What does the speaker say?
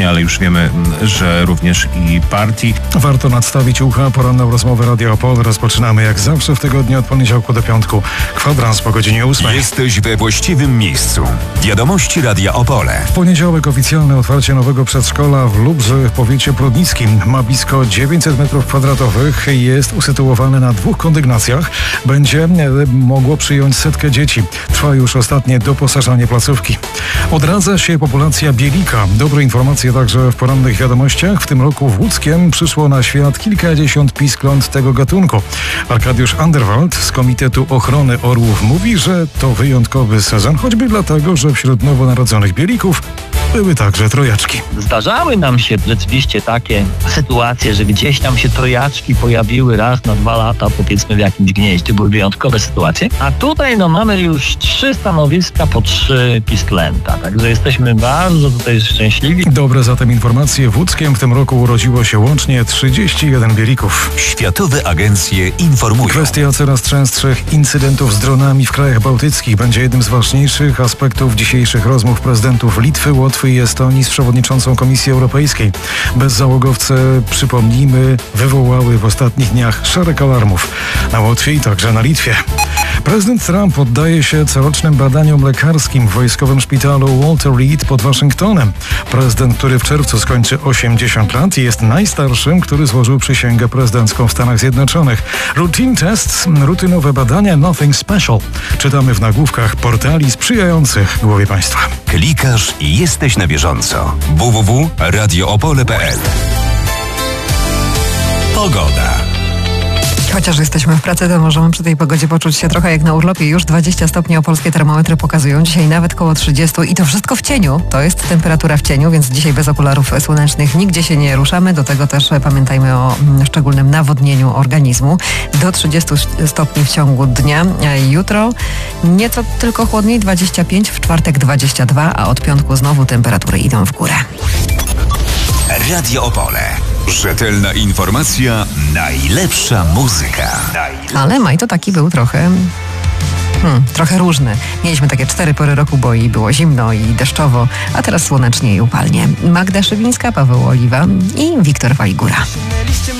tygodnia, ale już wiemy, że również i partii. Warto nadstawić ucha. Poranną rozmowę Radia Opol rozpoczynamy jak zawsze w tygodniu od poniedziałku do piątku. Kwadrans po godzinie 8. Jesteś we właściwym miejscu. Wiadomości Radia Opole. W poniedziałek oficjalne otwarcie nowego przedszkola w Lubrze w powiecie prudnickim. Ma blisko 900 m2. Jest usytuowane na 2 kondygnacjach. Będzie mogło przyjąć 100 dzieci. Trwa już ostatnie doposażanie placówki. Odradza się populacja bielika. Dobre informacje także w porannych wiadomościach. W tym roku w Łódzkiem przyszło na świat kilkadziesiąt piskląt tego gatunku. Arkadiusz Anderwald z Komitetu Ochrony Orłów mówi, że to wyjątkowy sezon, choćby dlatego, że wśród nowonarodzonych bielików były także trojaczki. Zdarzały nam się rzeczywiście takie sytuacje, że gdzieś tam się trojaczki pojawiły raz na 2 lata, powiedzmy w jakimś gnieździe. Były wyjątkowe sytuacje. A tutaj mamy już 3 stanowiska po 3 pisklęta. Także jesteśmy bardzo tutaj szczęśliwi. Dobre zatem informacje. W Łódzkiem w tym roku urodziło się łącznie 31 bielików. Światowe agencje informują. Kwestia coraz częstszych incydentów z dronami w krajach bałtyckich będzie jednym z ważniejszych aspektów dzisiejszych rozmów prezydentów Litwy, Łotwy i Estonii z przewodniczącą Komisji Europejskiej. Bezzałogowce, przypomnijmy, wywołały w ostatnich dniach szereg alarmów na Łotwie i także na Litwie. Prezydent Trump oddaje się corocznym badaniom lekarskim w wojskowym szpitalu Walter Reed pod Waszyngtonem. Prezydent, który w czerwcu skończy 80 lat, jest najstarszym, który złożył przysięgę prezydencką w Stanach Zjednoczonych. Routine tests, rutynowe badania, nothing special. Czytamy w nagłówkach portali sprzyjających głowie państwa. Klikasz i jesteś na bieżąco. www.radioopole.pl. Pogoda. Chociaż jesteśmy w pracy, to możemy przy tej pogodzie poczuć się trochę jak na urlopie. Już 20 stopni opolskie termometry pokazują. Dzisiaj nawet koło 30 i to wszystko w cieniu. To jest temperatura w cieniu, więc dzisiaj bez okularów słonecznych nigdzie się nie ruszamy. Do tego też pamiętajmy o szczególnym nawodnieniu organizmu. Do 30 stopni w ciągu dnia. Jutro nieco tylko chłodniej, 25, w czwartek 22, a od piątku znowu temperatury idą w górę. Radio Opole. Rzetelna informacja, najlepsza muzyka. Ale maj to taki był trochę różny. Mieliśmy takie 4 pory roku, bo i było zimno i deszczowo, a teraz słonecznie i upalnie. Magda Szywińska, Paweł Oliwa i Wiktor Waligura.